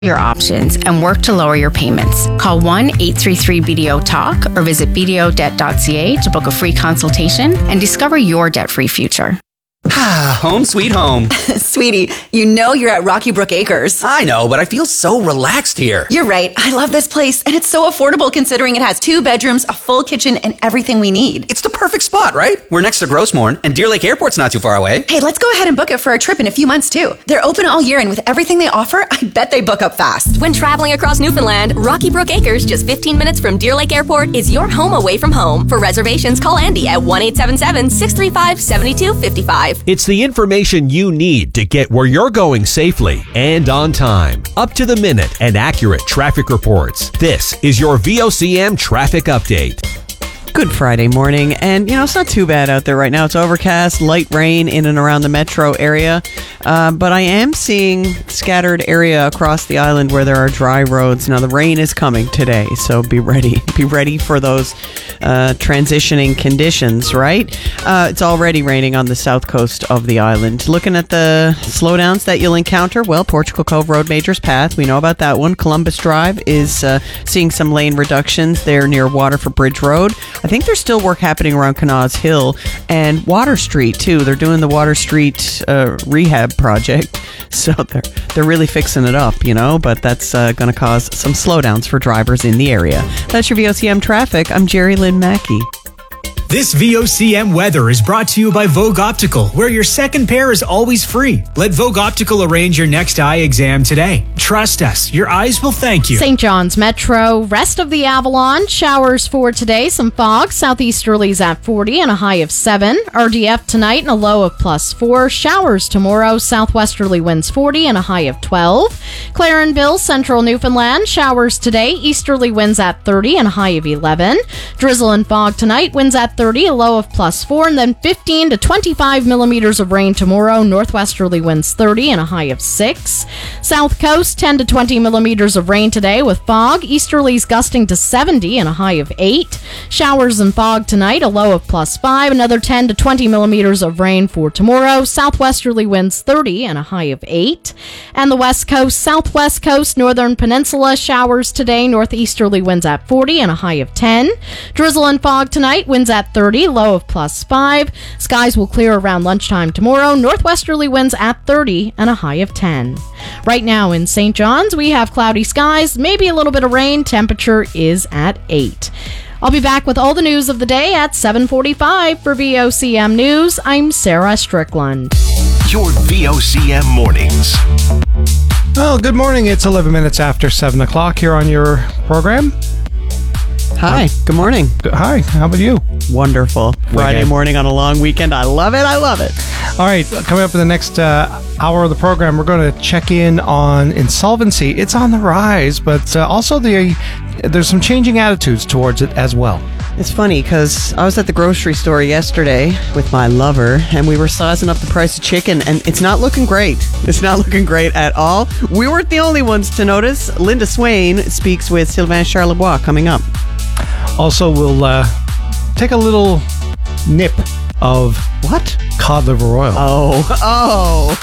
your options and work to lower your payments. Call 1-833-BDO-TALK or visit bdodebt.ca to book a free consultation and discover your debt-free future. Home sweet home. Sweetie, you know you're at Rocky Brook Acres. I know, but I feel so relaxed here. You're right. I love this place, and it's so affordable considering it has 2 bedrooms, a full kitchen, and everything we need. It's the perfect spot, right? We're next to Grossmorn, and Deer Lake Airport's not too far away. Hey, let's go ahead and book it for a trip in a few months, too. They're open all year, and with everything they offer, I bet they book up fast. When traveling across Newfoundland, Rocky Brook Acres, just 15 minutes from Deer Lake Airport, is your home away from home. For reservations, call Andy at 1-877-635-7255. It's the information you need to get where you're going safely and on time. Up to the minute and accurate traffic reports. This is your VOCM traffic update. Good Friday morning, and it's not too bad out there right now. It's overcast, light rain in and around the metro area, but I am seeing scattered area across the island where there are dry roads. Now the rain is coming today, so be ready for those transitioning conditions, right? It's already raining on the south coast of the island. Looking at the slowdowns that you'll encounter, well, Portugal Cove Road, Majors Path, we know about that one. Columbus Drive is seeing some lane reductions there near Waterford Bridge Road. I think there's still work happening around Canals Hill and Water Street too. They're doing the Water Street rehab project, so they're really fixing it up, but that's going to cause some slowdowns for drivers in the area. That's your VOCM traffic. I'm Jerry Lynn Mackey. This VOCM weather is brought to you by Vogue Optical, where your second pair is always free. Let Vogue Optical arrange your next eye exam today. Trust us, your eyes will thank you. St. John's Metro, rest of the Avalon, showers for today, some fog, southeasterlies at 40 and a high of 7. RDF tonight and a low of +4. Showers tomorrow, southwesterly winds 40 and a high of 12. Clarenville, central Newfoundland, showers today, easterly winds at 30 and a high of 11. Drizzle and fog tonight, winds at 30, a low of +4, and then 15 to 25 millimeters of rain tomorrow. Northwesterly winds 30 and a high of 6. South Coast, 10 to 20 millimeters of rain today with fog. Easterlies gusting to 70 and a high of 8. Showers and fog tonight, a low of +5. Another 10 to 20 millimeters of rain for tomorrow. Southwesterly winds 30 and a high of 8. And the West Coast, Southwest Coast, Northern Peninsula, showers today. Northeasterly winds at 40 and a high of 10. Drizzle and fog tonight, winds at 30, low of +5. Skies will clear around lunchtime tomorrow. Northwesterly winds at 30 and a high of 10. Right now in St. John's, we have cloudy skies, maybe a little bit of rain. Temperature is at 8. I'll be back with all the news of the day at 7:45 for VOCM News. I'm Sarah Strickland. Your VOCM mornings. Well, good morning. It's 11 minutes after 7 o'clock here on your program. Hi, good morning. Hi, how about you? Wonderful. Friday morning on a long weekend. I love it. All right, coming up in the next hour of the program, we're going to check in on insolvency. It's on the rise, but also there's some changing attitudes towards it as well. It's funny because I was at the grocery store yesterday with my lover, and we were sizing up the price of chicken, and it's not looking great. It's not looking great at all. We weren't the only ones to notice. Linda Swain speaks with Sylvain Charlebois coming up. Also, we'll take a little nip of what? Cod liver oil. Oh.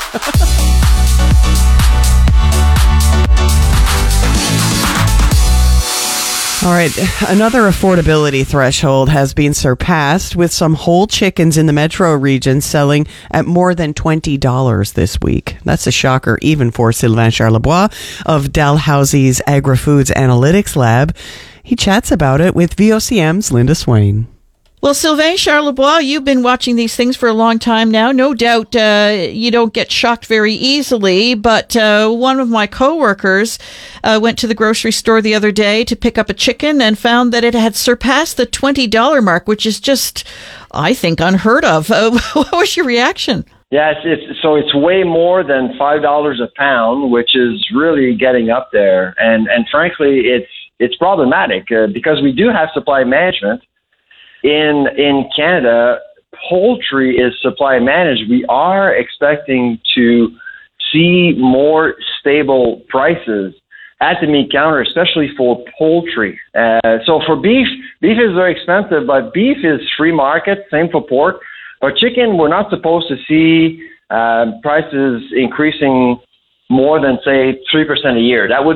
All right, another affordability threshold has been surpassed, with some whole chickens in the metro region selling at more than $20 this week. That's a shocker even for Sylvain Charlebois of Dalhousie's Agri-Foods Analytics Lab. He chats about it with VOCM's Linda Swain. Well, Sylvain Charlebois, you've been watching these things for a long time now. No doubt you don't get shocked very easily, but one of my coworkers went to the grocery store the other day to pick up a chicken and found that it had surpassed the $20 mark, which is just, I think, unheard of. What was your reaction? Yes, it's way more than $5 a pound, which is really getting up there. And frankly, it's problematic because we do have supply management. In Canada, poultry is supply managed. We are expecting to see more stable prices at the meat counter, especially for poultry. So for beef is very expensive, but beef is free market, same for pork. But chicken, we're not supposed to see prices increasing more than say 3% a year. That would